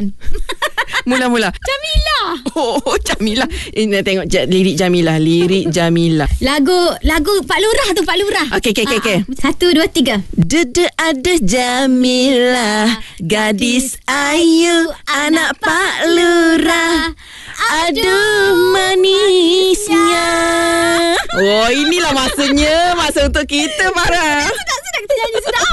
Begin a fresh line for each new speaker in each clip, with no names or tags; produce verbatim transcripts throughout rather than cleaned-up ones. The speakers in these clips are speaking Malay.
Kan?
Mula-mula.
Jamilah.
Oh, Jamilah. Ini tengok ja, lirik Jamilah, lirik Jamilah.
Lagu lagu Pak Lurah tu, Pak Lurah.
Okey, okey, okey, okey.
Satu, dua, tiga.
Dede ada Jamilah, gadis ayu, anak Pak Lurah. Aduh manisnya. Oh, inilah masanya. Masa untuk kita, Farah.
Sudah, sudah kita nyanyi, sudah.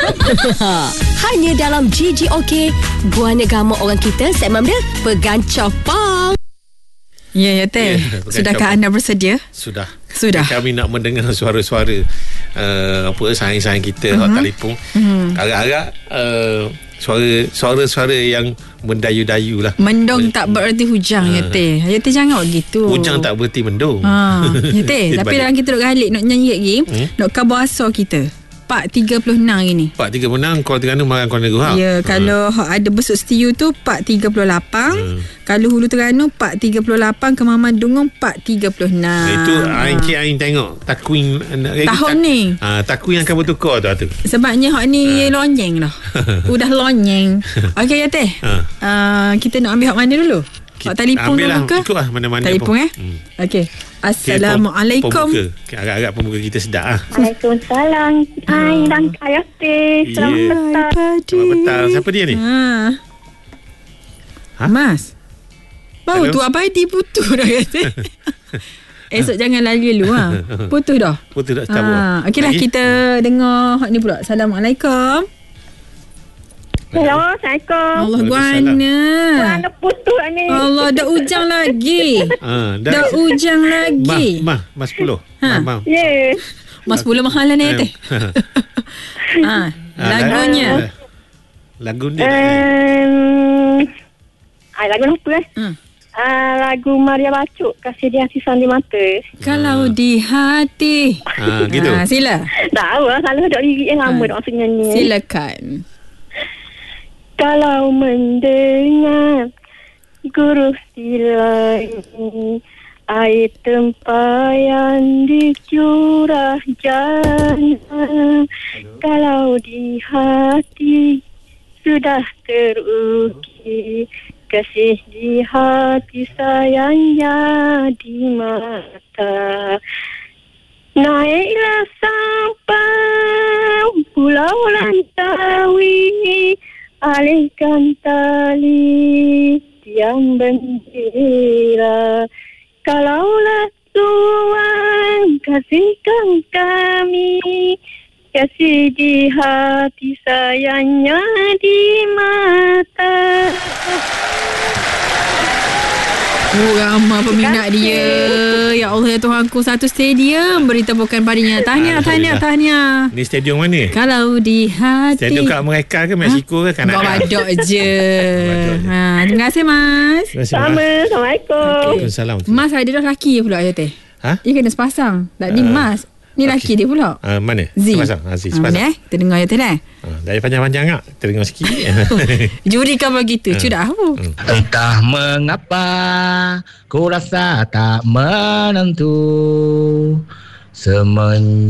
Hanya dalam G G OK, Gua Negama Orang Kita, segmen dia Pegang Copong.
Ya, ya, Teh.
Ya,
Sudahkah anda bersedia?
Sudah.
Sudah.
Kami nak mendengar suara-suara uh, apa saing-saing kita
uh-huh.
hot telefon.
Uh-huh.
Agak-agak uh, suara suara-suara yang mendayu-dayu lah.
Mendung tak bererti hujang, uh. ya, Teh. Ya, Teh jangan begitu.
Hujang tak bererti mendung.
Ha, ya, Teh. Tapi dalam kita duk galik nak nyanyi lagi, hmm? nak khabar asal kita. Part tiga puluh enam ini.
Part tiga puluh enam Kuala Terengganu makan Kuala Negara.
Ya, hmm. kalau ada besuk setiu tu part tiga puluh lapan. Hmm. Kalau Hulu Terengganu part tiga puluh lapan, Kemaman Dungong part tiga puluh enam.
Itu Ain Cik Ain tengok takwin
tahun
tak,
ni.
Ah, takwin yang akan bertukar tu tu.
Sebabnya hak ni ha. lonyeng dah. Udah lonyeng. Okey ya, Teh. Ha. Uh, kita nak ambil hak mana dulu? Hak telefon dulu ke?
Ikutlah mana-mana
telefon eh. Hmm. Okey. Assalamualaikum.
Pembuka. Agak-agak pembuka kita sedap ah.
Waalaikumsalam. Hai dan Ayah Teh. Selamat
yeah.
petang.
Selamat petang. Siapa dia ni?
Ha.
Ha?
Mas. Bau tu apa di putus dah kata. Esok jangan lari dulu ha. Putus dah.
Putus dah cabut.
Ha. Okeylah kita dengar hak ni pula. Assalamualaikum.
Hello, Assalamualaikum.
Allah guana.
Mana putus ni?
Allah dah ujang lagi.
Ha, dah,
dah ujang lagi.
Mah, mah, mas sepuluh.
Ha.
Mah, mah.
Ya.
Mas sepuluh mahal lah ni, Teh. Ha, lagunya.
Lagu dia.
Um, ah, lagu apa eh?
Hmm.
Uh, lagu Maria Bacuk, Kasih di Hati Sandi Mata.
Kalau
hmm.
di hati.
Ha, gitu.
Ha, sila.
Tahu lah, selalu ada lirik yang lama ha. maksudnya ni.
Silakan.
Kalau mendengar guru silai, air tempayan di curah jana. Kalau di hati sudah terukir, kasih di hati sayangnya di mata. Naiklah sampai Pulau Lantawi, alihkan tali tiang bendera. Kalaulah Tuhan kasihkan kami, kasih di hati sayangnya di mata.
Oh, ramai peminat dia. Ya Allah, ya Tuhanku, satu stadium beritahukan padanya. Tahniah, tahniah, tahniah.
Ni stadium mana?
Kalau di hati.
Stadium kat Amerika ke Mexico ha? ke Kanada?
Badok je. Ha, terima kasih, Mas.
Terima kasih,
Sama.
Mas.
Assalamualaikum.
Waalaikumsalam.
Mas ada dah laki pula ya, Teh.
Ha?
Dia kena sepasang. Tak ni uh, Mas. Ni okay. Laki dia pula.
Uh, mana?
Z.
Sepasang. Ha, Z. Sepasang.
Ha, eh? Kita dengar ya, Teh. Uh,
dari panjang-panjang tak? Kita dengar sikit.
Juri kan begitu. Uh. Sudah aku. Uh.
Entah mengapa ku rasa tak menentu. Semen